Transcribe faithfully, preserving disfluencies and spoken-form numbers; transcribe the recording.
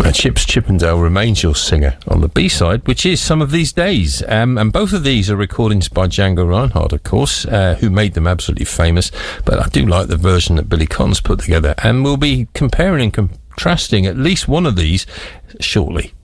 Uh, Chips Chippendale remains your singer on the B-side, which is Some of These Days. Um, and both of these are recordings by Django Reinhardt, of course, uh, who made them absolutely famous. But I do like the version that Billy Connors put together. And we'll be comparing and contrasting at least one of these shortly.